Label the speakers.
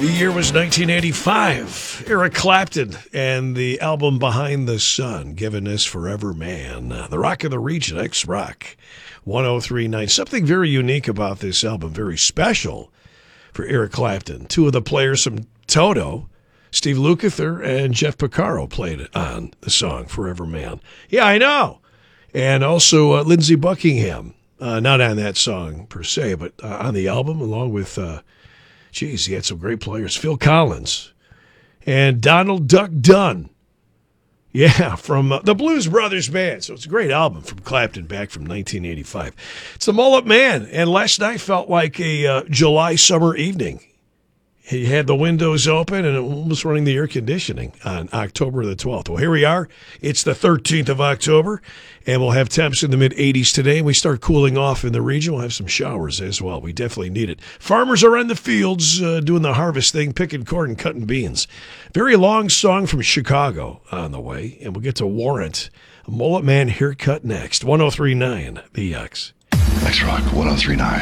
Speaker 1: The year was 1985. Eric Clapton and the album Behind the Sun, Giving Us Forever Man. The Rock of the Region, X-Rock, 1039. Something very unique about this album, very special for Eric Clapton. Two of the players from Toto, Steve Lukather and Jeff Porcaro, played on the song Forever Man. Yeah, I know. And also Lindsey Buckingham, not on that song per se, but on the album, along with... he had some great players. Phil Collins and Donald Duck Dunn. Yeah, from the Blues Brothers Band. So it's a great album from Clapton back from 1985. It's the Mullet Man, and last night felt like a July summer evening. He had the windows open and almost running the air conditioning on October the 12th. Well, here we are. It's the 13th of October, and we'll have temps in the mid-80s today. And we start cooling off in the region. We'll have some showers as well. We definitely need it. Farmers are in the fields doing the harvest thing, picking corn and cutting beans. Very long song from Chicago on the way, and we'll get to Warrant. A Mullet Man haircut next. 1039, The X.
Speaker 2: X-Rock 1039.